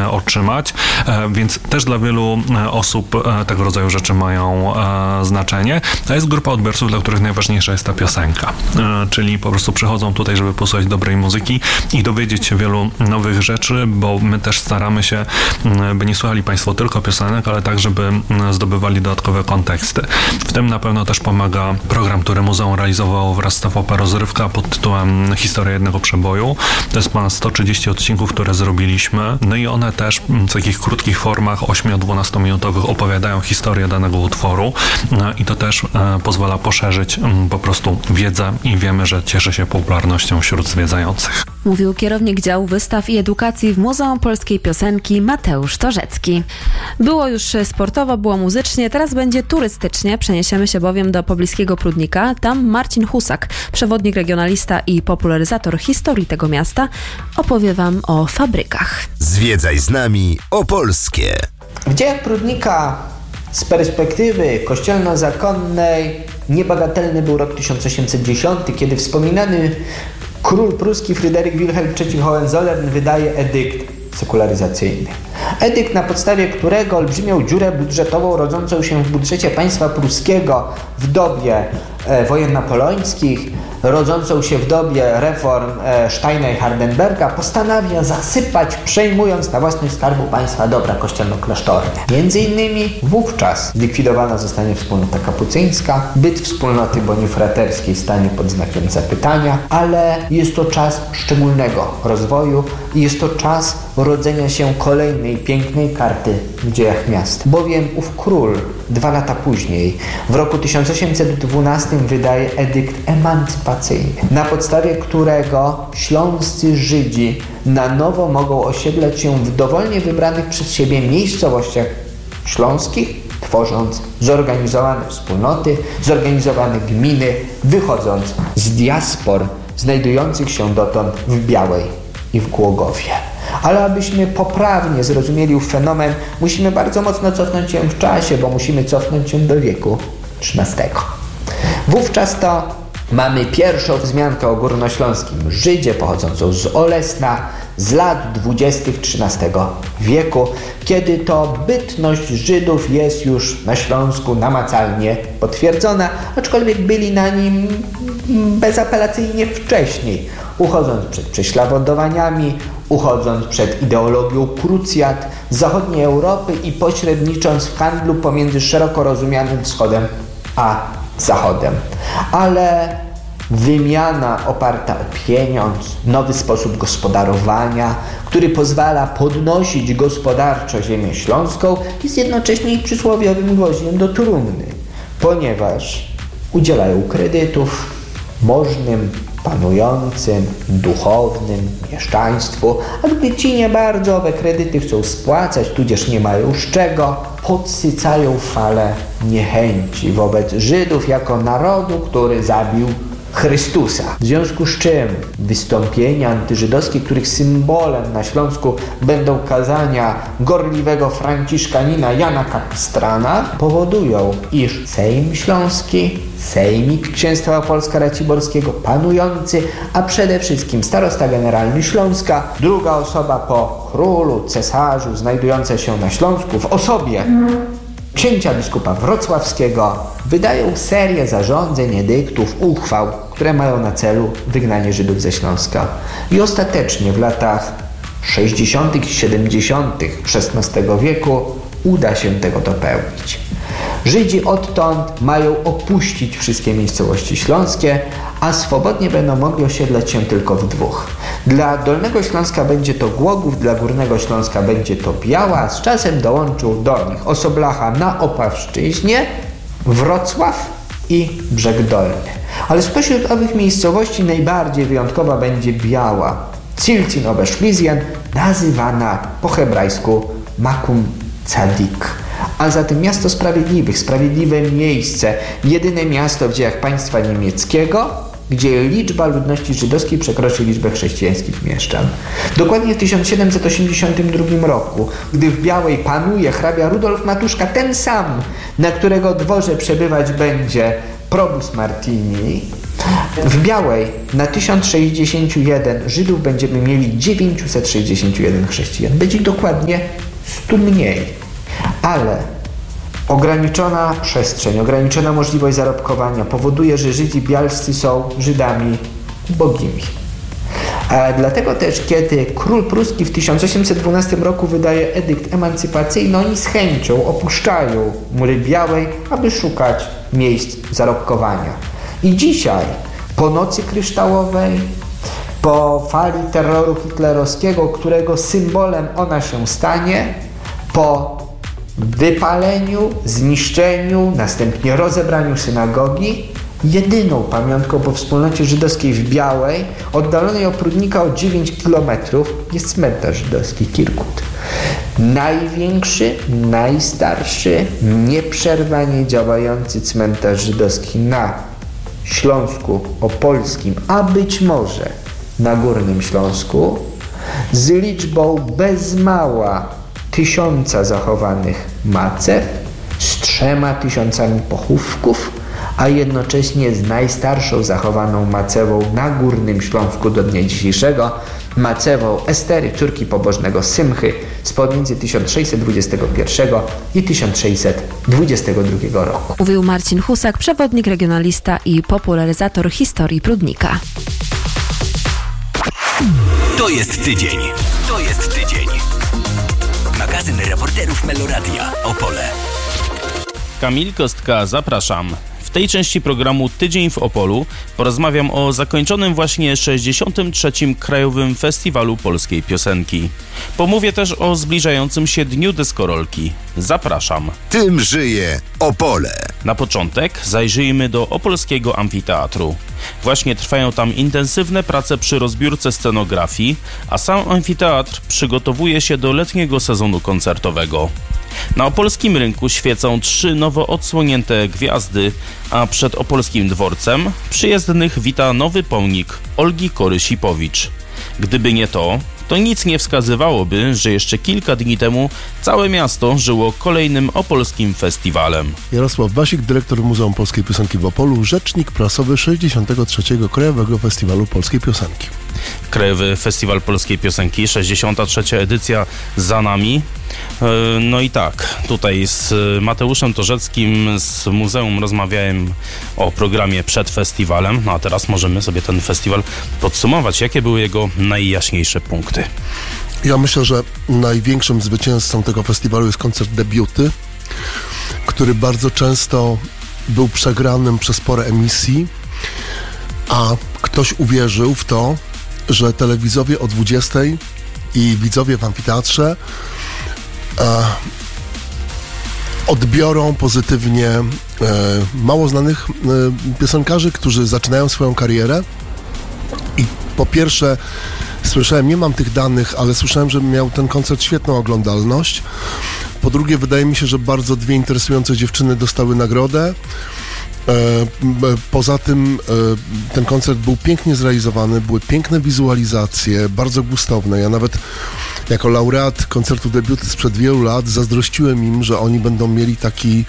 otrzymać, więc też dla wielu osób tego rodzaju rzeczy mają znaczenie. To jest grupa odbiorców, dla których najważniejsza jest ta piosenka, czyli po prostu przychodzą tutaj, żeby posłuchać dobrej muzyki i dowiedzieć się wielu nowych rzeczy, bo my też staramy się, by nie słuchali Państwo tylko piosenek, ale tak, żeby zdobywali dodatkowe konteksty. W tym na pewno też pomaga program, który muzeum realizowało wraz z TVP Rozrywka pod tytułem Historia jednego przeboju. To jest ponad 130 odcinków, które zrobiliśmy. No i one też w takich krótkich formach 8-12 minutowych opowiadają historię danego utworu i to też pozwala poszerzyć po prostu wiedzę i wiemy, że cieszy się popularnością wśród zwiedzających. Mówił kierownik działu wystaw i edukacji w Muzeum Polskiej Piosenki Mateusz Torzecki. Było już sportowo, było muzycznie, teraz będzie turystycznie. Przeniesiemy się bowiem do pobliskiego Prudnika. Tam Marcin Husak, przewodnik, regionalista i popularyzator historii tego miasta, opowie Wam o fabrykach. Zwiedzaj z nami Opolskie. W dziejach Prudnika z perspektywy kościelno-zakonnej niebagatelny był rok 1810, kiedy wspominany król pruski Fryderyk Wilhelm III Hohenzollern wydaje edykt sekularyzacyjny. Edykt, na podstawie którego olbrzymią dziurę budżetową rodzącą się w budżecie państwa pruskiego w dobie wojen napoleońskich, rodzącą się w dobie reform Steina i Hardenberga, postanawia zasypać, przejmując na własność Skarbu Państwa dobra kościelno-klasztorne. Między innymi wówczas zlikwidowana zostanie wspólnota kapucyńska, byt wspólnoty bonifraterskiej stanie pod znakiem zapytania, ale jest to czas szczególnego rozwoju i jest to czas rodzenia się kolejnej pięknej karty w dziejach miasta. Bowiem ów król 2 lata później, w roku 1812 wydaje edykt emancypacyjny, na podstawie którego śląscy Żydzi na nowo mogą osiedlać się w dowolnie wybranych przez siebie miejscowościach śląskich, tworząc zorganizowane wspólnoty, zorganizowane gminy, wychodząc z diaspor znajdujących się dotąd w Białej i w Głogowie. Ale abyśmy poprawnie zrozumieli ów fenomen, musimy bardzo mocno cofnąć się w czasie, bo musimy cofnąć się do wieku XIII. Wówczas to mamy pierwszą wzmiankę o górnośląskim Żydzie pochodzącą z Olesna z lat 20. XIII wieku, kiedy to bytność Żydów jest już na Śląsku namacalnie potwierdzona, aczkolwiek byli na nim bezapelacyjnie wcześniej, uchodząc przed prześladowaniami, uchodząc przed ideologią krucjat z zachodniej Europy i pośrednicząc w handlu pomiędzy szeroko rozumianym wschodem a zachodem. Ale wymiana oparta o pieniądz, nowy sposób gospodarowania, który pozwala podnosić gospodarczo ziemię śląską, jest jednocześnie ich przysłowiowym gwoździem do trumny, ponieważ udzielają kredytów możnym, panującym, duchownym, mieszczaństwu, a gdy ci nie bardzo owe kredyty chcą spłacać, tudzież nie mają z czego, podsycają falę niechęci wobec Żydów jako narodu, który zabił Chrystusa. W związku z czym wystąpienia antyżydowskie, których symbolem na Śląsku będą kazania gorliwego franciszkanina Jana Kapistrana, powodują, iż Sejm Śląski, Sejmik Księstwa Opolska-Raciborskiego, panujący, a przede wszystkim starosta generalny Śląska, druga osoba po królu, cesarzu, znajdująca się na Śląsku w osobie księcia biskupa wrocławskiego, wydają serię zarządzeń, edyktów, uchwał, które mają na celu wygnanie Żydów ze Śląska. I ostatecznie w latach 60. i 70. XVI wieku uda się tego dopełnić. Żydzi odtąd mają opuścić wszystkie miejscowości śląskie, a swobodnie będą mogli osiedlać się tylko w 2. Dla Dolnego Śląska będzie to Głogów, dla Górnego Śląska będzie to Biała, a z czasem dołączył do nich Osoblacha na Opawszczyźnie, Wrocław i Brzeg Dolny. Ale spośród owych miejscowości najbardziej wyjątkowa będzie Biała, Cilcin Oberschlizien, nazywana po hebrajsku Makum Tzadik. A zatem miasto sprawiedliwych, sprawiedliwe miejsce, jedyne miasto w dziejach państwa niemieckiego, gdzie liczba ludności żydowskiej przekroczy liczbę chrześcijańskich mieszczan. Dokładnie w 1782 roku, gdy w Białej panuje hrabia Rudolf Matuszka, ten sam, na którego dworze przebywać będzie probus Martini, W Białej na 1061 Żydów będziemy mieli 961 chrześcijan. Będzie dokładnie 100 mniej. Ale ograniczona przestrzeń, ograniczona możliwość zarobkowania powoduje, że Żydzi bialscy są Żydami ubogimi. Dlatego też, kiedy król pruski w 1812 roku wydaje edykt emancypacyjny, oni z chęcią opuszczają mury Białej, aby szukać miejsc zarobkowania. I dzisiaj, po nocy kryształowej, po fali terroru hitlerowskiego, którego symbolem ona się stanie, po wypaleniu, zniszczeniu, następnie rozebraniu synagogi, jedyną pamiątką po wspólnocie żydowskiej w Białej, oddalonej od Prudnika o 9 km, jest cmentarz żydowski Kirkut. Największy, najstarszy, nieprzerwanie działający cmentarz żydowski na Śląsku Opolskim, a być może na Górnym Śląsku, z liczbą bez mała 1000 zachowanych macew, z 3000 pochówków, a jednocześnie z najstarszą zachowaną macewą na Górnym Śląsku do dnia dzisiejszego, macewą Estery, córki pobożnego Symchy, z pomiędzy 1621 i 1622 roku. Mówił Marcin Husak, przewodnik, regionalista i popularyzator historii Prudnika. To jest tydzień. To jest tydzień. Magazyn reporterów Meloradia Opole. Kamil Kostka, zapraszam. W tej części programu Tydzień w Opolu porozmawiam o zakończonym właśnie 63. Krajowym Festiwalu Polskiej Piosenki. Pomówię też o zbliżającym się Dniu Deskorolki. Zapraszam. Tym żyje Opole. Na początek zajrzyjmy do Opolskiego Amfiteatru. Właśnie trwają tam intensywne prace przy rozbiórce scenografii, a sam amfiteatr przygotowuje się do letniego sezonu koncertowego. Na opolskim rynku świecą 3 nowo odsłonięte gwiazdy, a przed opolskim dworcem przyjezdnych wita nowy pomnik Olgi Kory-Sipowicz. Gdyby nie to nic nie wskazywałoby, że jeszcze kilka dni temu całe miasto żyło kolejnym opolskim festiwalem. Jarosław Basik, dyrektor Muzeum Polskiej Piosenki w Opolu, rzecznik prasowy 63. Krajowego Festiwalu Polskiej Piosenki. Krajowy Festiwal Polskiej Piosenki, 63. edycja za nami. No i tak, tutaj z Mateuszem Torzeckim z muzeum rozmawiałem o programie przed festiwalem, no a teraz możemy sobie ten festiwal podsumować. Jakie były jego najjaśniejsze punkty? Ja myślę, że największym zwycięzcą tego festiwalu jest koncert Debiuty, który bardzo często był przegranym przez porę emisji, a ktoś uwierzył w to, że telewizowie o 20:00 i widzowie w amfiteatrze odbiorą pozytywnie mało znanych piosenkarzy, którzy zaczynają swoją karierę. I po pierwsze słyszałem, nie mam tych danych, ale słyszałem, że miał ten koncert świetną oglądalność. Po drugie, wydaje mi się, że bardzo 2 interesujące dziewczyny dostały nagrodę. Poza tym ten koncert był pięknie zrealizowany, były piękne wizualizacje, bardzo gustowne. Ja nawet jako laureat koncertu Debiuty sprzed wielu lat zazdrościłem im, że oni będą mieli taki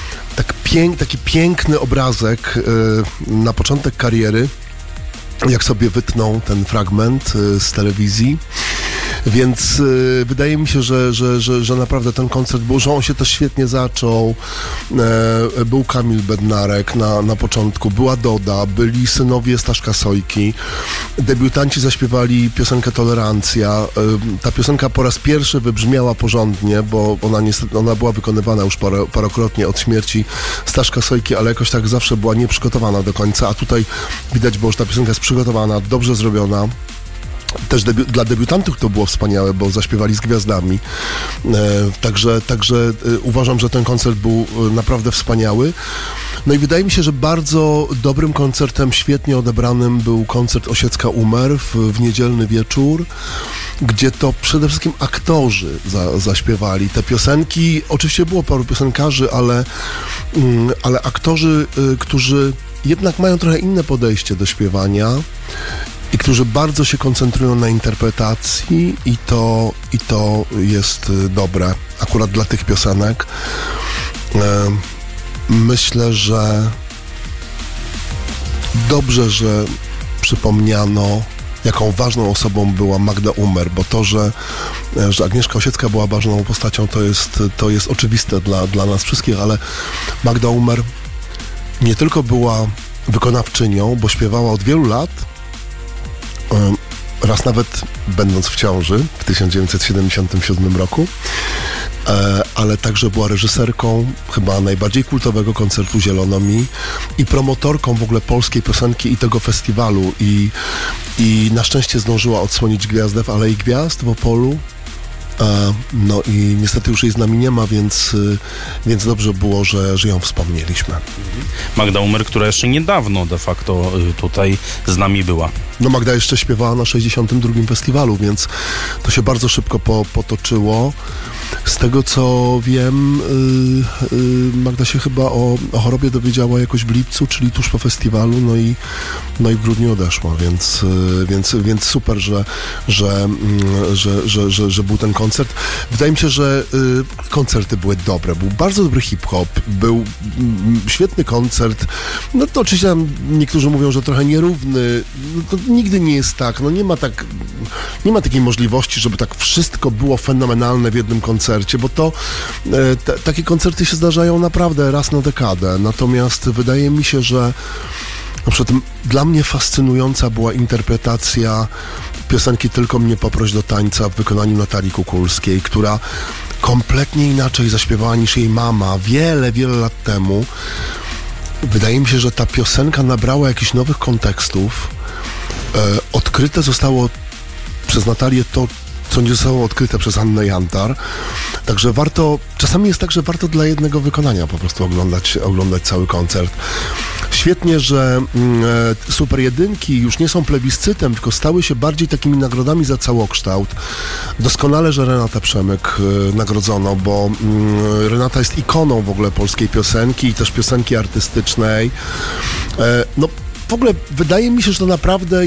piękny obrazek na początek kariery, jak sobie wytną ten fragment z telewizji. Więc wydaje mi się, że naprawdę ten koncert był, że on się też świetnie zaczął. Był Kamil Bednarek na początku, była Doda, byli synowie Staszka Sojki. Debiutanci zaśpiewali piosenkę Tolerancja. Ta piosenka po raz pierwszy wybrzmiała porządnie, bo ona była wykonywana już parokrotnie od śmierci Staszka Sojki, ale jakoś tak zawsze była nieprzygotowana do końca, a tutaj widać było, że ta piosenka jest przygotowana, dobrze zrobiona. Też dla debiutantów to było wspaniałe, bo zaśpiewali z gwiazdami. Także uważam, że ten koncert był naprawdę wspaniały. No i wydaje mi się, że bardzo dobrym koncertem, świetnie odebranym był koncert Osiecka Umer w niedzielny wieczór, gdzie to przede wszystkim aktorzy zaśpiewali te piosenki. Oczywiście było paru piosenkarzy, ale aktorzy, którzy jednak mają trochę inne podejście do śpiewania i którzy bardzo się koncentrują na interpretacji i to jest dobre akurat dla tych piosenek. Myślę, że dobrze, że przypomniano, jaką ważną osobą była Magda Umer, bo to, że Agnieszka Osiecka była ważną postacią, to jest oczywiste dla nas wszystkich, ale Magda Umer nie tylko była wykonawczynią, bo śpiewała od wielu lat, raz nawet będąc w ciąży w 1977 roku, ale także była reżyserką chyba najbardziej kultowego koncertu Zielono Mi i promotorką w ogóle polskiej piosenki i tego festiwalu i na szczęście zdążyła odsłonić gwiazdę w Alei Gwiazd w Opolu. No i niestety już jej z nami nie ma, więc dobrze było, że ją wspomnieliśmy. Magda Umer, która jeszcze niedawno de facto tutaj z nami była. No Magda jeszcze śpiewała na 62. festiwalu, więc to się bardzo szybko potoczyło. Z tego co wiem, Magda się chyba o chorobie dowiedziała jakoś w lipcu, czyli tuż po festiwalu, no i w grudniu odeszła, więc super, że był ten koncert. Wydaje mi się, że koncerty były dobre. Był bardzo dobry hip-hop, był świetny koncert. No to oczywiście niektórzy mówią, że trochę nierówny. No to nigdy nie jest tak. No nie ma takiej możliwości, żeby tak wszystko było fenomenalne w jednym koncercie, bo to takie koncerty się zdarzają naprawdę raz na dekadę. Natomiast wydaje mi się, że na przykład dla mnie fascynująca była interpretacja piosenki Tylko mnie poproś do tańca w wykonaniu Natalii Kukulskiej, która kompletnie inaczej zaśpiewała niż jej mama wiele, wiele lat temu. Wydaje mi się, że ta piosenka nabrała jakichś nowych kontekstów. Odkryte zostało przez Natalię to, co nie zostało odkryte przez Annę Jantar. Także czasami jest tak, że warto dla jednego wykonania po prostu oglądać cały koncert. Świetnie, że Super Jedynki już nie są plebiscytem, tylko stały się bardziej takimi nagrodami za całokształt. Doskonale, że Renatę Przemyk nagrodzono, bo Renata jest ikoną w ogóle polskiej piosenki i też piosenki artystycznej. W ogóle wydaje mi się, że to naprawdę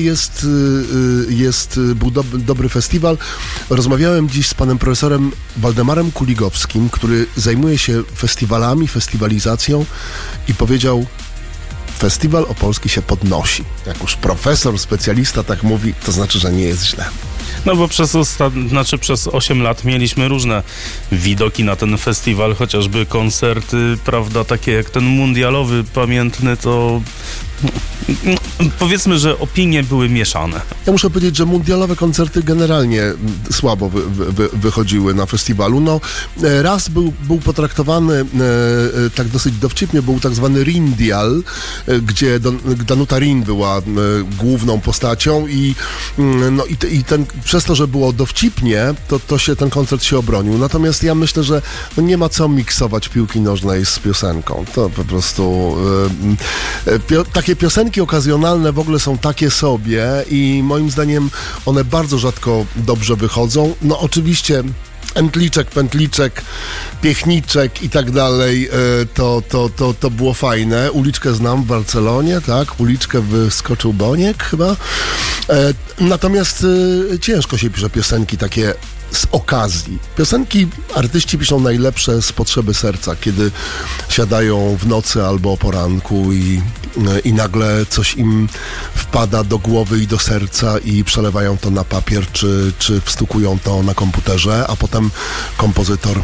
był dobry festiwal. Rozmawiałem dziś z panem profesorem Waldemarem Kuligowskim, który zajmuje się festiwalami, festiwalizacją i powiedział: Festiwal Opolski się podnosi. Jak już profesor, specjalista tak mówi, to znaczy, że nie jest źle. No bo przez 8 lat mieliśmy różne widoki na ten festiwal, chociażby koncerty, prawda, takie jak ten mundialowy pamiętny, to powiedzmy, że opinie były mieszane. Ja muszę powiedzieć, że mundialowe koncerty generalnie słabo wychodziły na festiwalu. No, raz był potraktowany tak dosyć dowcipnie, był tak zwany Rindial, gdzie Danuta Rin była główną postacią i przez to, że było dowcipnie, to się ten koncert się obronił. Natomiast ja myślę, że nie ma co miksować piłki nożnej z piosenką. To po prostu takie piosenki okazjonalne w ogóle są takie sobie i moim zdaniem one bardzo rzadko dobrze wychodzą. No oczywiście Entliczek, Pętliczek, Piechniczek i tak dalej, to było fajne. Uliczkę znam w Barcelonie, tak? Uliczkę wyskoczył Boniek chyba. Natomiast ciężko się pisze piosenki takie z okazji. Piosenki artyści piszą najlepsze z potrzeby serca, kiedy siadają w nocy albo o poranku i nagle coś im wpada do głowy i do serca i przelewają to na papier, czy wstukują to na komputerze, a potem kompozytor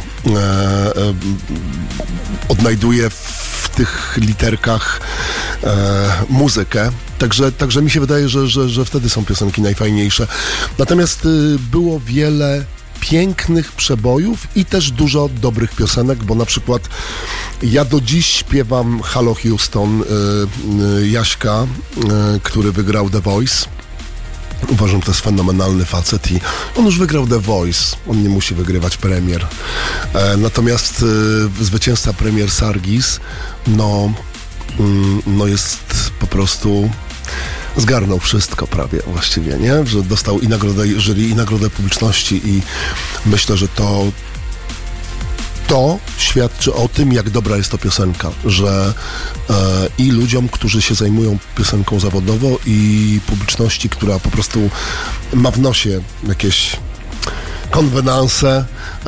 odnajduje w tych literkach muzykę. Także mi się wydaje, że wtedy są piosenki najfajniejsze. Natomiast było wiele pięknych przebojów i też dużo dobrych piosenek, bo na przykład ja do dziś śpiewam Hello Houston Jaśka, który wygrał The Voice. Uważam, to jest fenomenalny facet i on już wygrał The Voice, on nie musi wygrywać premier. Natomiast zwycięzca premier Sargis, no jest po prostu... Zgarnął wszystko prawie właściwie, nie? Że dostał i nagrodę jury, i nagrodę publiczności i myślę, że to świadczy o tym, jak dobra jest to piosenka, że i ludziom, którzy się zajmują piosenką zawodowo i publiczności, która po prostu ma w nosie jakieś konwenanse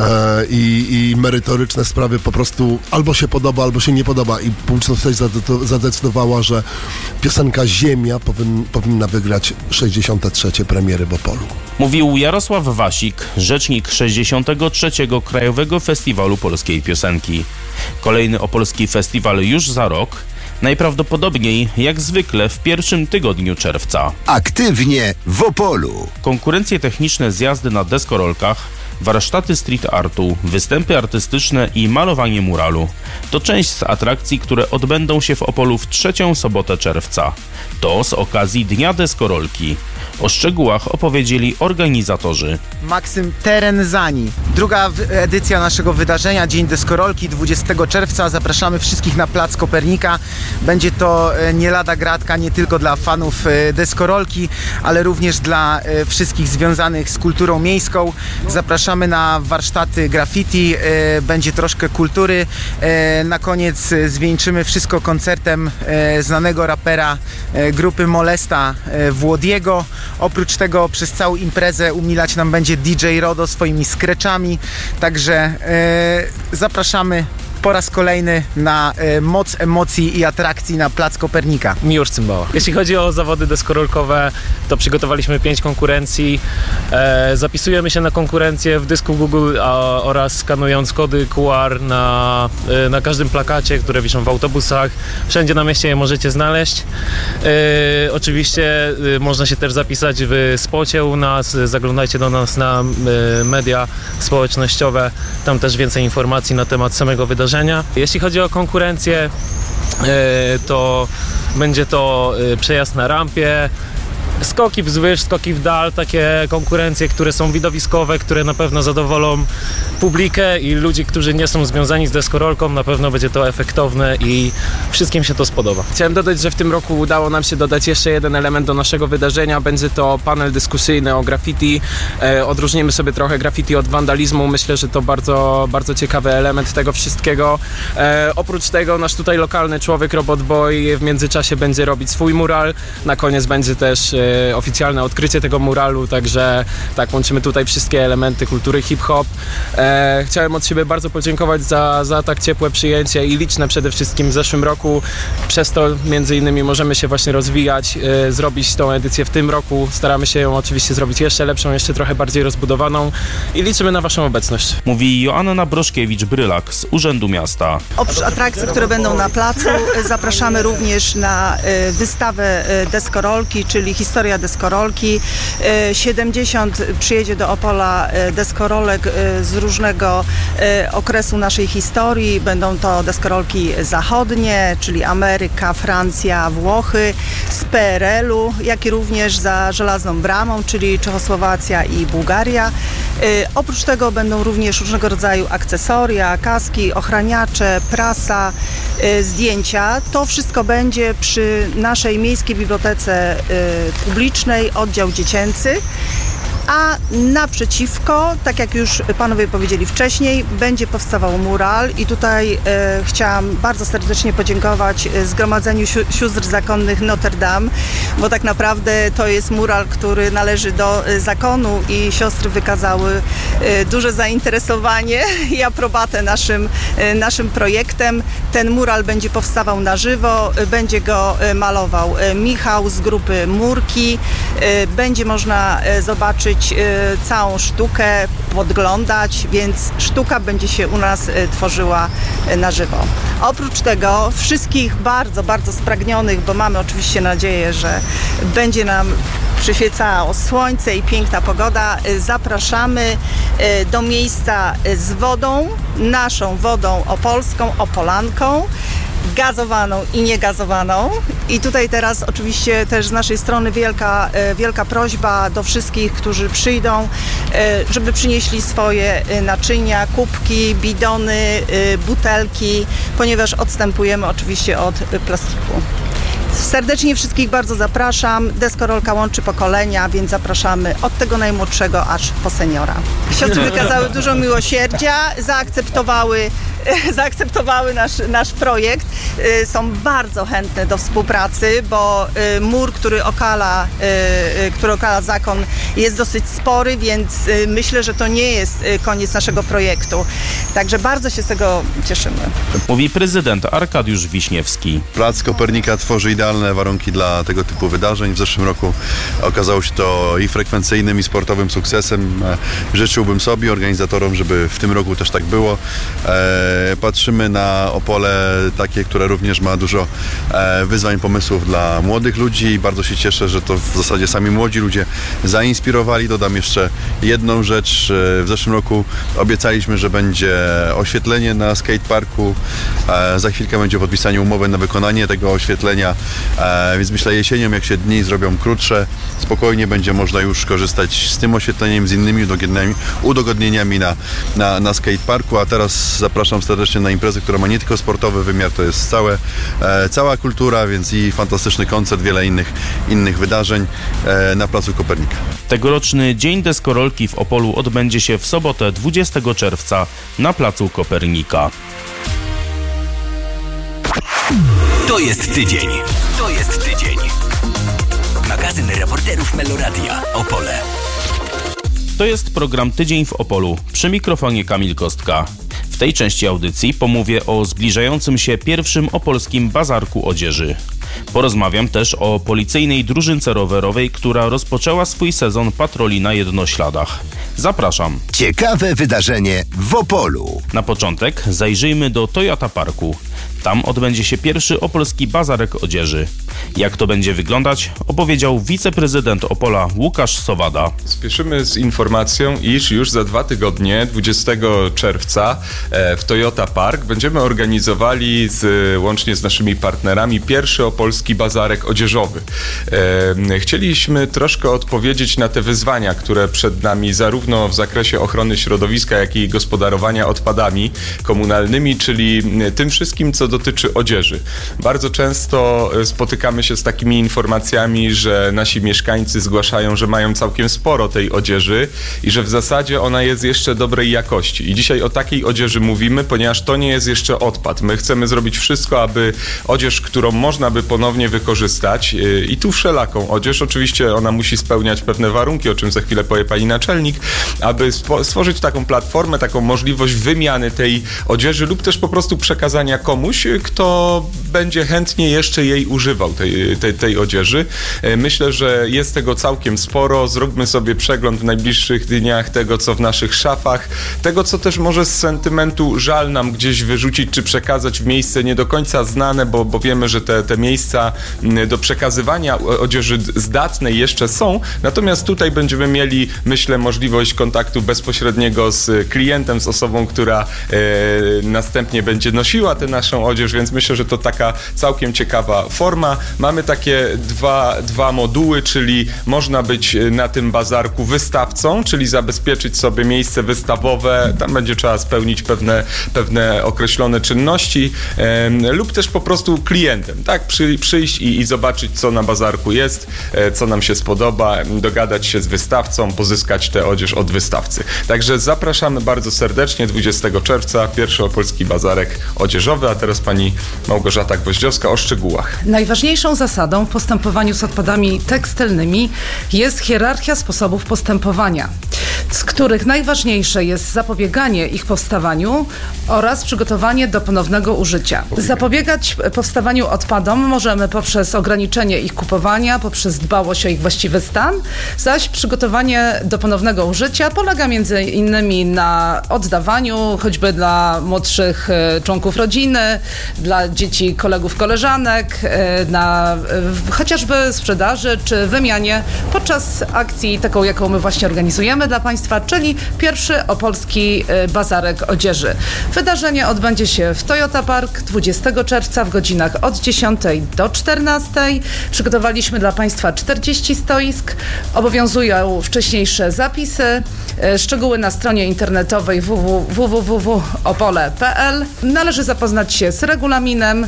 i merytoryczne sprawy po prostu albo się podoba, albo się nie podoba i publiczność zadecydowała, że piosenka Ziemia powinna wygrać 63. premiery w Opolu. Mówił Jarosław Wasik, rzecznik 63. Krajowego Festiwalu Polskiej Piosenki. Kolejny opolski festiwal już za rok, najprawdopodobniej jak zwykle w pierwszym tygodniu czerwca. Aktywnie w Opolu. Konkurencje techniczne z jazdy na deskorolkach, warsztaty street artu, występy artystyczne i malowanie muralu. To część z atrakcji, które odbędą się w Opolu w 3. sobotę czerwca. To z okazji Dnia Deskorolki. O szczegółach opowiedzieli organizatorzy. Maksym Terenzani. Druga edycja naszego wydarzenia, Dzień Deskorolki, 20 czerwca. Zapraszamy wszystkich na Plac Kopernika. Będzie to nie lada gratka nie tylko dla fanów deskorolki, ale również dla wszystkich związanych z kulturą miejską. Zapraszamy na warsztaty graffiti, będzie troszkę kultury. Na koniec zwieńczymy wszystko koncertem znanego rapera grupy Molesta Włodiego. Oprócz tego przez całą imprezę umilać nam będzie DJ Rodo swoimi scratchami, także zapraszamy po raz kolejny na moc emocji i atrakcji na Plac Kopernika. Miłosz Cymbała. Jeśli chodzi o zawody deskorolkowe, to przygotowaliśmy 5 konkurencji. Zapisujemy się na konkurencje w dysku Google oraz skanując kody QR na każdym plakacie, które wiszą w autobusach. Wszędzie na mieście je możecie znaleźć. Oczywiście można się też zapisać w spocie u nas. Zaglądajcie do nas na media społecznościowe. Tam też więcej informacji na temat samego wydarzenia. Jeśli chodzi o konkurencję, to będzie to przejazd na rampie, skoki wzwyż, skoki w dal, takie konkurencje, które są widowiskowe, które na pewno zadowolą publikę i ludzi, którzy nie są związani z deskorolką. Na pewno będzie to efektowne i wszystkim się to spodoba. Chciałem dodać, że w tym roku udało nam się dodać jeszcze jeden element do naszego wydarzenia. Będzie to panel dyskusyjny o graffiti. Odróżnimy sobie trochę graffiti od wandalizmu. Myślę, że to bardzo, bardzo ciekawy element tego wszystkiego. Oprócz tego nasz tutaj lokalny człowiek, Robot Boy, w międzyczasie będzie robić swój mural. Na koniec będzie też oficjalne odkrycie tego muralu, także tak, łączymy tutaj wszystkie elementy kultury hip-hop. Chciałem od siebie bardzo podziękować za tak ciepłe przyjęcie i liczne przede wszystkim w zeszłym roku. Przez to między innymi możemy się właśnie rozwijać, zrobić tą edycję w tym roku. Staramy się ją oczywiście zrobić jeszcze lepszą, jeszcze trochę bardziej rozbudowaną i liczymy na Waszą obecność. Mówi Joanna Broszkiewicz-Brylak z Urzędu Miasta. Oprócz atrakcji, które będą na placu, zapraszamy również na wystawę deskorolki, czyli historia deskorolki. 70 przyjedzie do Opola deskorolek z różnego okresu naszej historii. Będą to deskorolki zachodnie, czyli Ameryka, Francja, Włochy, z PRL-u, jak i również za żelazną bramą, czyli Czechosłowacja i Bułgaria. Oprócz tego będą również różnego rodzaju akcesoria, kaski, ochraniacze, prasa, zdjęcia. To wszystko będzie przy naszej Miejskiej Bibliotece Publicznej, oddział dziecięcy. A naprzeciwko, tak jak już panowie powiedzieli wcześniej, będzie powstawał mural i tutaj chciałam bardzo serdecznie podziękować Zgromadzeniu Sióstr Zakonnych Notre Dame, bo tak naprawdę to jest mural, który należy do zakonu i siostry wykazały duże zainteresowanie i aprobatę naszym projektem. Ten mural będzie powstawał na żywo, będzie go malował Michał z grupy Murki. Będzie można zobaczyć całą sztukę, podglądać, więc sztuka będzie się u nas tworzyła na żywo. Oprócz tego wszystkich bardzo, bardzo spragnionych, bo mamy oczywiście nadzieję, że będzie nam przyświecało słońce i piękna pogoda, zapraszamy do miejsca z wodą, naszą wodą opolską, opolanką, gazowaną i niegazowaną. I tutaj teraz oczywiście też z naszej strony wielka prośba do wszystkich, którzy przyjdą, żeby przynieśli swoje naczynia, kubki, bidony, butelki, ponieważ odstępujemy oczywiście od plastiku. Serdecznie wszystkich bardzo zapraszam. Deskorolka łączy pokolenia, więc zapraszamy od tego najmłodszego aż po seniora. Siostry wykazały dużo miłosierdzia, zaakceptowały zaakceptowały nasz projekt. Są bardzo chętne do współpracy, bo mur, który okala zakon, jest dosyć spory, więc myślę, że to nie jest koniec naszego projektu. Także bardzo się z tego cieszymy. Mówi prezydent Arkadiusz Wiśniewski. Plac Kopernika tworzy idealne warunki dla tego typu wydarzeń. W zeszłym roku okazało się to i frekwencyjnym, i sportowym sukcesem. Życzyłbym sobie, organizatorom, żeby w tym roku też tak było. Patrzymy na Opole takie, które również ma dużo wyzwań, pomysłów dla młodych ludzi i bardzo się cieszę, że to w zasadzie sami młodzi ludzie zainspirowali. Dodam jeszcze jedną rzecz. W zeszłym roku obiecaliśmy, że będzie oświetlenie na skateparku. Za chwilkę będzie podpisanie umowy na wykonanie tego oświetlenia, więc myślę jesienią, jak się dni zrobią krótsze, spokojnie będzie można już korzystać z tym oświetleniem, z innymi udogodnieniami na skateparku, a teraz zapraszam serdecznie na imprezę, która ma nie tylko sportowy wymiar, to jest cała kultura, więc i fantastyczny koncert, wiele innych wydarzeń na Placu Kopernika. Tegoroczny Dzień Deskorolki w Opolu odbędzie się w sobotę 20 czerwca na Placu Kopernika. To jest tydzień. To jest tydzień. Magazyn reporterów Meloradia. Opole. To jest program Tydzień w Opolu. Przy mikrofonie Kamil Kostka. W tej części audycji pomówię o zbliżającym się pierwszym opolskim bazarku odzieży. Porozmawiam też o policyjnej drużynce rowerowej, która rozpoczęła swój sezon patroli na jednośladach. Zapraszam. Ciekawe wydarzenie w Opolu. Na początek zajrzyjmy do Toyota Parku. Tam odbędzie się pierwszy opolski bazarek odzieży. Jak to będzie wyglądać, opowiedział wiceprezydent Opola Łukasz Sowada. Spieszymy z informacją, iż już za 2 tygodnie, 20 czerwca w Toyota Park będziemy organizowali łącznie z naszymi partnerami pierwszy opolski bazarek odzieżowy. Chcieliśmy troszkę odpowiedzieć na te wyzwania, które przed nami zarówno w zakresie ochrony środowiska, jak i gospodarowania odpadami komunalnymi, czyli tym wszystkim, co dotyczy odzieży. Bardzo często spotykamy się z takimi informacjami, że nasi mieszkańcy zgłaszają, że mają całkiem sporo tej odzieży i że w zasadzie ona jest jeszcze dobrej jakości. I dzisiaj o takiej odzieży mówimy, ponieważ to nie jest jeszcze odpad. My chcemy zrobić wszystko, aby odzież, którą można by ponownie wykorzystać i tu wszelaką odzież, oczywiście ona musi spełniać pewne warunki, o czym za chwilę powie pani naczelnik, aby stworzyć taką platformę, taką możliwość wymiany tej odzieży lub też po prostu przekazania komuś, kto będzie chętnie jeszcze jej używał, tej odzieży. Myślę, że jest tego całkiem sporo. Zróbmy sobie przegląd w najbliższych dniach tego, co w naszych szafach, tego, co też może z sentymentu żal nam gdzieś wyrzucić, czy przekazać w miejsce nie do końca znane, bo wiemy, że te miejsca do przekazywania odzieży zdatnej jeszcze są. Natomiast tutaj będziemy mieli, myślę, możliwość kontaktu bezpośredniego z klientem, z osobą, która następnie będzie nosiła tę naszą odzież, więc myślę, że to taka całkiem ciekawa forma. Mamy takie dwa moduły, czyli można być na tym bazarku wystawcą, czyli zabezpieczyć sobie miejsce wystawowe, tam będzie trzeba spełnić pewne określone czynności, lub też po prostu klientem, tak? Przyjść i zobaczyć, co na bazarku jest, co nam się spodoba, dogadać się z wystawcą, pozyskać tę odzież od wystawcy. Także zapraszamy bardzo serdecznie 20 czerwca, pierwszy opolski bazarek odzieżowy, a teraz pani Małgorzata Gwoździowska o szczegółach. Najważniejszą zasadą w postępowaniu z odpadami tekstylnymi jest hierarchia sposobów postępowania, z których najważniejsze jest zapobieganie ich powstawaniu oraz przygotowanie do ponownego użycia. Zapobiegać powstawaniu odpadom możemy poprzez ograniczenie ich kupowania, poprzez dbałość o ich właściwy stan, zaś przygotowanie do ponownego użycia polega między innymi na oddawaniu, choćby dla młodszych członków rodziny, dla dzieci, kolegów, koleżanek, na chociażby sprzedaży czy wymianie podczas akcji taką, jaką my właśnie organizujemy dla Państwa, czyli pierwszy opolski bazarek odzieży. Wydarzenie odbędzie się w Toyota Park 20 czerwca w godzinach od 10 do 14. Przygotowaliśmy dla Państwa 40 stoisk. Obowiązują wcześniejsze zapisy. Szczegóły na stronie internetowej www.opole.pl. Należy zapoznać się z regulaminem.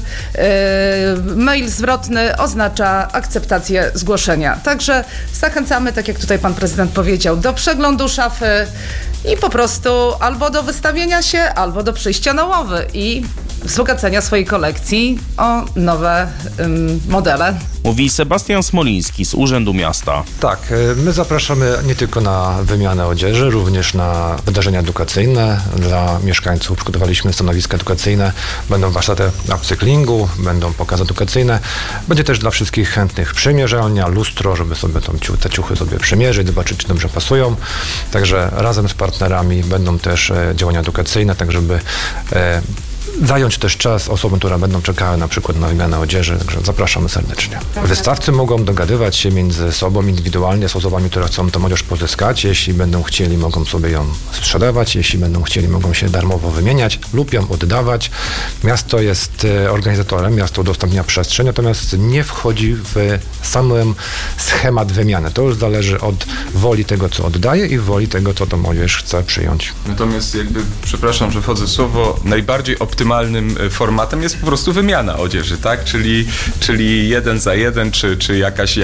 Mail zwrotny oznacza akceptację zgłoszenia. Także zachęcamy, tak jak tutaj pan prezydent powiedział, do przeglądu szaf, szafy i po prostu albo do wystawienia się, albo do przyjścia na łowy i wzbogacenia swojej kolekcji o nowe modele. Mówi Sebastian Smoliński z Urzędu Miasta. Tak, my zapraszamy nie tylko na wymianę odzieży, również na wydarzenia edukacyjne dla mieszkańców. Przygotowaliśmy stanowiska edukacyjne, będą warsztaty upcyklingu, będą pokazy edukacyjne. Będzie też dla wszystkich chętnych przymierzalnia, lustro, żeby sobie te ciuchy sobie przymierzyć, zobaczyć, czy dobrze pasują. Także razem z partnerami będą też działania edukacyjne, tak żeby zająć też czas osobom, które będą czekały na przykład na wymianę odzieży, także zapraszamy serdecznie. Wystawcy mogą dogadywać się między sobą indywidualnie z osobami, które chcą tę odzież pozyskać. Jeśli będą chcieli, mogą sobie ją sprzedawać, jeśli będą chcieli, mogą się darmowo wymieniać lub ją oddawać. Miasto jest organizatorem, miasto udostępnia przestrzeń, natomiast nie wchodzi w sam schemat wymiany. To już zależy od woli tego, co oddaje i woli tego, co tą odzież chce przyjąć. Natomiast przepraszam, że wchodzę w słowo, najbardziej optymalnym formatem jest po prostu wymiana odzieży, tak? Czyli 1 za 1, czy jakaś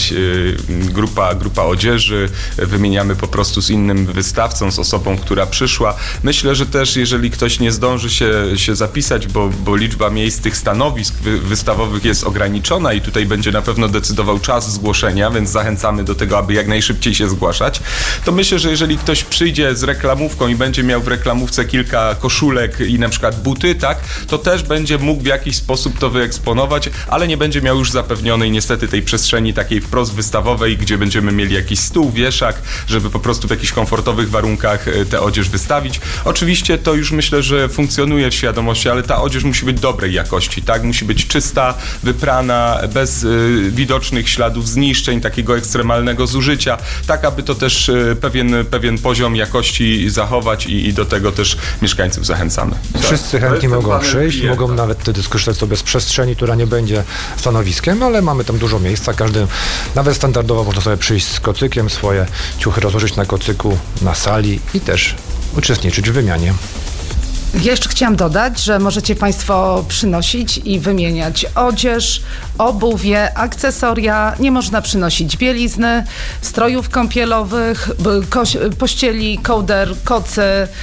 grupa odzieży, wymieniamy po prostu z innym wystawcą, z osobą, która przyszła. Myślę, że też jeżeli ktoś nie zdąży się zapisać, bo liczba miejsc tych stanowisk wystawowych jest ograniczona i tutaj będzie na pewno decydował czas zgłoszenia, więc zachęcamy do tego, aby jak najszybciej się zgłaszać, to myślę, że jeżeli ktoś przyjdzie z reklamówką i będzie miał w reklamówce kilka koszulek i na przykład buty, tak, to też będzie mógł w jakiś sposób to wyeksponować, ale nie będzie miał już zapewnionej niestety tej przestrzeni takiej wprost wystawowej, gdzie będziemy mieli jakiś stół, wieszak, żeby po prostu w jakichś komfortowych warunkach tę odzież wystawić. Oczywiście to już myślę, że funkcjonuje w świadomości, ale ta odzież musi być dobrej jakości, tak, musi być czysta, wyprana, bez widocznych śladów zniszczeń, takiego ekstremalnego zużycia, tak aby to też pewien poziom jakości zachować i do tego też mieszkańców zachęcamy. Wszyscy chętni mogą przyjść, mogą nawet wtedy skorzystać sobie z przestrzeni, która nie będzie stanowiskiem, ale mamy tam dużo miejsca. Każdy, nawet standardowo można sobie przyjść z kocykiem, swoje ciuchy rozłożyć na kocyku, na sali i też uczestniczyć w wymianie. Ja jeszcze chciałam dodać, że możecie Państwo przynosić i wymieniać odzież, obuwie, akcesoria. Nie można przynosić bielizny, strojów kąpielowych, pościeli, kołder, kocy.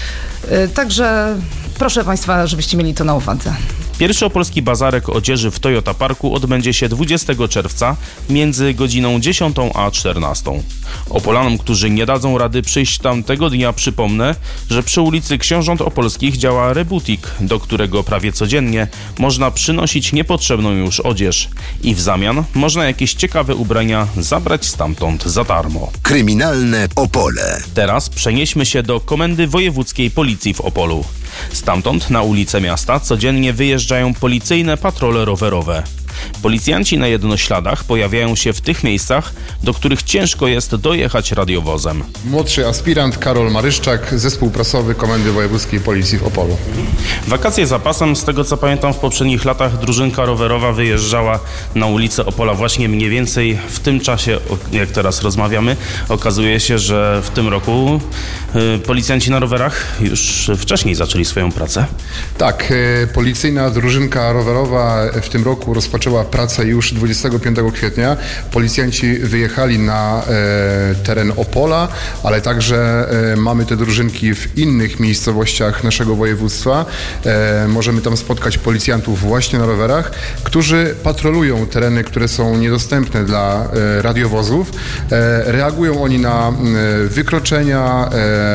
Także proszę Państwa, żebyście mieli to na uwadze. Pierwszy opolski bazarek odzieży w Toyota Parku odbędzie się 20 czerwca między godziną 10 a 14. Opolanom, którzy nie dadzą rady przyjść tam tego dnia, przypomnę, że przy ulicy Książąt Opolskich działa Rebutik, do którego prawie codziennie można przynosić niepotrzebną już odzież i w zamian można jakieś ciekawe ubrania zabrać stamtąd za darmo. Kryminalne Opole. Teraz przenieśmy się do Komendy Wojewódzkiej Policji w Opolu. Stamtąd na ulice miasta codziennie wyjeżdżają policyjne patrole rowerowe. Policjanci na jednośladach pojawiają się w tych miejscach, do których ciężko jest dojechać radiowozem. Młodszy aspirant Karol Maryszczak, zespół prasowy Komendy Wojewódzkiej Policji w Opolu. Wakacje za pasem, z tego co pamiętam w poprzednich latach drużynka rowerowa wyjeżdżała na ulicę Opola właśnie mniej więcej w tym czasie, jak teraz rozmawiamy. Okazuje się, że w tym roku policjanci na rowerach już wcześniej zaczęli swoją pracę. Tak, policyjna drużynka rowerowa w tym roku rozpoczęła pracę już 25 kwietnia. Policjanci wyjechali na teren Opola, ale także mamy te drużynki w innych miejscowościach naszego województwa. Możemy tam spotkać policjantów właśnie na rowerach, którzy patrolują tereny, które są niedostępne dla radiowozów. Reagują oni na wykroczenia,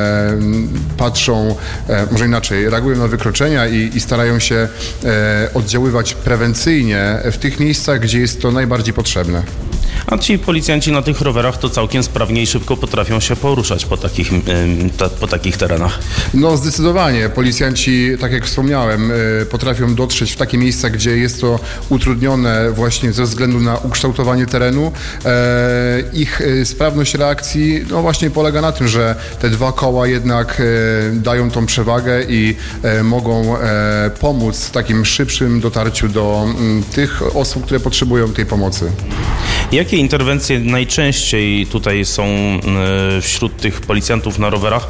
patrzą, może inaczej, reagują na wykroczenia i starają się oddziaływać prewencyjnie w tych miejscach, gdzie jest to najbardziej potrzebne. A ci policjanci na tych rowerach to całkiem sprawnie i szybko potrafią się poruszać po takich terenach. No zdecydowanie. Policjanci, tak jak wspomniałem, potrafią dotrzeć w takie miejsca, gdzie jest to utrudnione właśnie ze względu na ukształtowanie terenu. Ich sprawność reakcji no właśnie polega na tym, że te dwa koła jednak dają tą przewagę i mogą pomóc w takim szybszym dotarciu do tych osób, które potrzebują tej pomocy. Jakie interwencje najczęściej tutaj są wśród tych policjantów na rowerach?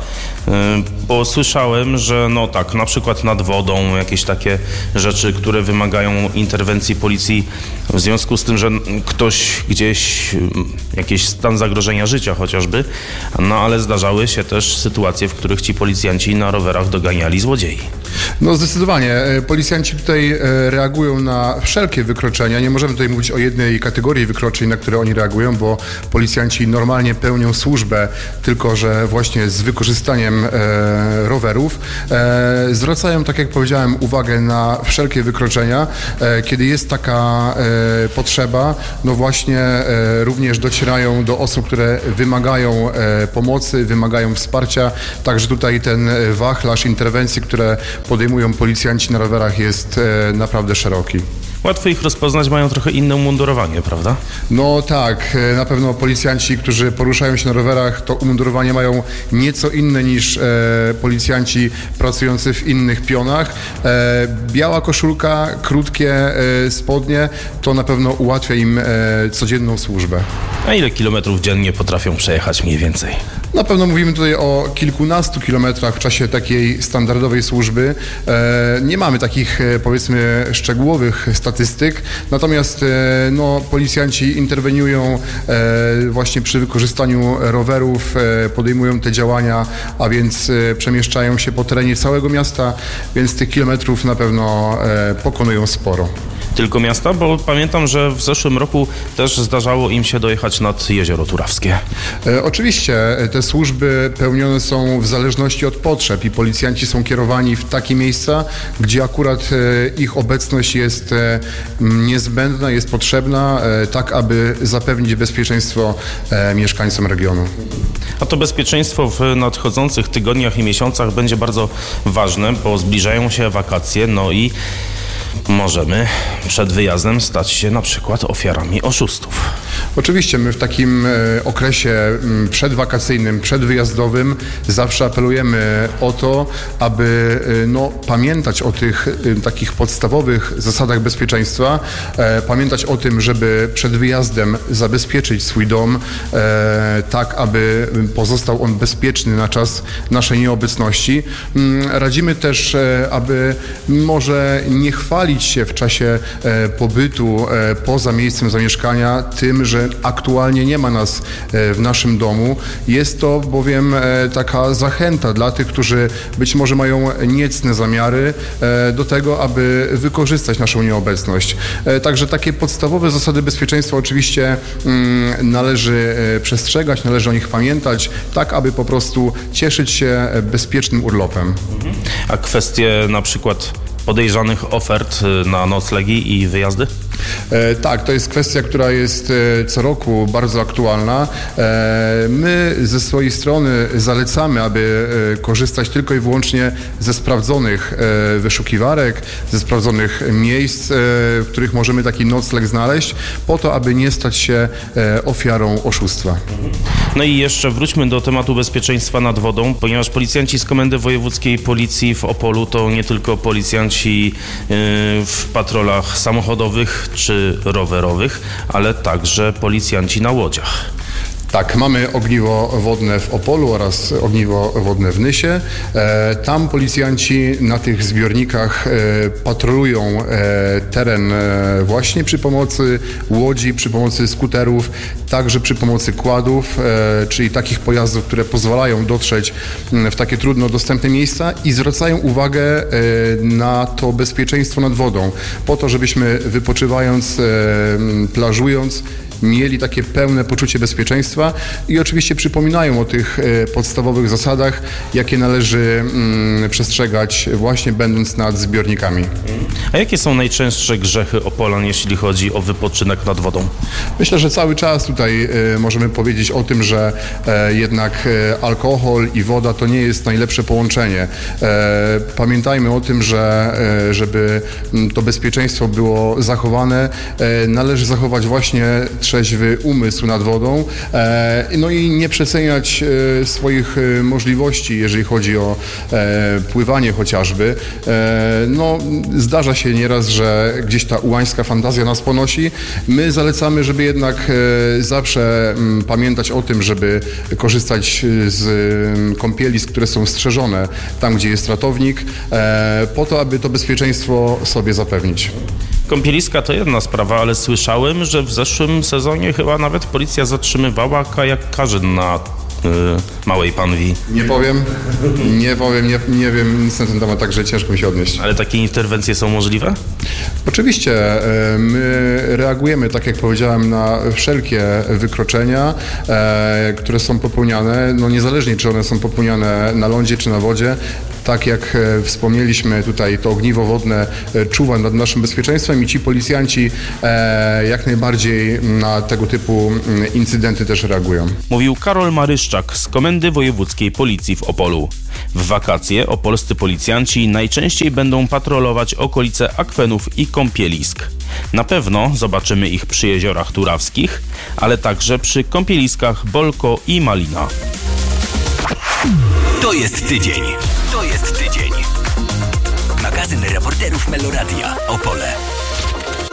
Bo słyszałem, że no tak, na przykład nad wodą, jakieś takie rzeczy, które wymagają interwencji policji w związku z tym, że ktoś gdzieś, jakiś stan zagrożenia życia chociażby, no ale zdarzały się też sytuacje, w których ci policjanci na rowerach doganiali złodziei. No zdecydowanie. Policjanci tutaj reagują na wszelkie wykroczenia. Nie możemy tutaj mówić o jednej kategorii wykroczeń, na które oni reagują, bo policjanci normalnie pełnią służbę, tylko że właśnie z wykorzystaniem rowerów. Zwracają, tak jak powiedziałem, uwagę na wszelkie wykroczenia. Kiedy jest taka potrzeba, no właśnie również docierają do osób, które wymagają pomocy, wymagają wsparcia. Także tutaj ten wachlarz interwencji, które podejmują policjanci na rowerach, jest naprawdę szeroki. Łatwo ich rozpoznać, mają trochę inne umundurowanie, prawda? No tak, na pewno policjanci, którzy poruszają się na rowerach, to umundurowanie mają nieco inne niż policjanci pracujący w innych pionach. Biała koszulka, krótkie spodnie, to na pewno ułatwia im codzienną służbę. A ile kilometrów dziennie potrafią przejechać mniej więcej? Na pewno mówimy tutaj o kilkunastu kilometrach w czasie takiej standardowej służby. Nie mamy takich, powiedzmy, szczegółowych statystyk, natomiast no, policjanci interweniują właśnie przy wykorzystaniu rowerów, podejmują te działania, a więc przemieszczają się po terenie całego miasta, więc tych kilometrów na pewno pokonują sporo. Tylko miasta? Bo pamiętam, że w zeszłym roku też zdarzało im się dojechać nad Jezioro Turawskie. Oczywiście te służby pełnione są w zależności od potrzeb i policjanci są kierowani w takie miejsca, gdzie akurat ich obecność jest niezbędna, jest potrzebna, tak aby zapewnić bezpieczeństwo mieszkańcom regionu. A to bezpieczeństwo w nadchodzących tygodniach i miesiącach będzie bardzo ważne, bo zbliżają się wakacje, no i możemy przed wyjazdem stać się na przykład ofiarami oszustów. Oczywiście my w takim okresie przedwakacyjnym, przedwyjazdowym zawsze apelujemy o to, aby pamiętać o tych takich podstawowych zasadach bezpieczeństwa, pamiętać o tym, żeby przed wyjazdem zabezpieczyć swój dom tak, aby pozostał on bezpieczny na czas naszej nieobecności. Radzimy też, aby może nie chwalić się w czasie pobytu poza miejscem zamieszkania tym, że aktualnie nie ma nas w naszym domu. Jest to bowiem taka zachęta dla tych, którzy być może mają niecne zamiary do tego, aby wykorzystać naszą nieobecność. Także takie podstawowe zasady bezpieczeństwa oczywiście należy przestrzegać, należy o nich pamiętać, tak aby po prostu cieszyć się bezpiecznym urlopem. A kwestie na przykład podejrzanych ofert na noclegi i wyjazdy? Tak, to jest kwestia, która jest co roku bardzo aktualna. My ze swojej strony zalecamy, aby korzystać tylko i wyłącznie ze sprawdzonych wyszukiwarek, ze sprawdzonych miejsc, w których możemy taki nocleg znaleźć, po to, aby nie stać się ofiarą oszustwa. No i jeszcze wróćmy do tematu bezpieczeństwa nad wodą, ponieważ policjanci z Komendy Wojewódzkiej Policji w Opolu to nie tylko policjanci w patrolach samochodowych czy rowerowych, ale także policjanci na łodziach. Tak, mamy ogniwo wodne w Opolu oraz ogniwo wodne w Nysie. Tam policjanci na tych zbiornikach patrolują teren właśnie przy pomocy łodzi, przy pomocy skuterów, także przy pomocy quadów, czyli takich pojazdów, które pozwalają dotrzeć w takie trudno dostępne miejsca i zwracają uwagę na to bezpieczeństwo nad wodą, po to, żebyśmy wypoczywając, plażując, mieli takie pełne poczucie bezpieczeństwa i oczywiście przypominają o tych podstawowych zasadach, jakie należy przestrzegać właśnie będąc nad zbiornikami. A jakie są najczęstsze grzechy Opolan, jeśli chodzi o wypoczynek nad wodą? Myślę, że cały czas tutaj możemy powiedzieć o tym, że jednak alkohol i woda to nie jest najlepsze połączenie. Pamiętajmy o tym, że żeby to bezpieczeństwo było zachowane, należy zachować właśnie trzeźwy umysł nad wodą, no i nie przeceniać swoich możliwości, jeżeli chodzi o pływanie chociażby. No, zdarza się nieraz, że gdzieś ta ułańska fantazja nas ponosi. My zalecamy, żeby jednak zawsze pamiętać o tym, żeby korzystać z kąpielisk, które są strzeżone tam, gdzie jest ratownik, po to, aby to bezpieczeństwo sobie zapewnić. Kąpieliska to jedna sprawa, ale słyszałem, że w zeszłym sezonie chyba nawet policja zatrzymywała kajakarzy na Małej Panwi. Nie wiem nic na ten temat, także ciężko mi się odnieść. Ale takie interwencje są możliwe? Oczywiście, my reagujemy, tak jak powiedziałem, na wszelkie wykroczenia, które są popełniane, no niezależnie czy one są popełniane na lądzie czy na wodzie. Tak jak wspomnieliśmy tutaj, to ogniwo wodne czuwa nad naszym bezpieczeństwem i ci policjanci jak najbardziej na tego typu incydenty też reagują. Mówił Karol Maryszczak z Komendy Wojewódzkiej Policji w Opolu. W wakacje opolscy policjanci najczęściej będą patrolować okolice akwenów i kąpielisk. Na pewno zobaczymy ich przy jeziorach turawskich, ale także przy kąpieliskach Bolko i Malina. To jest tydzień. Magazyn reporterów Meloradia. Opole.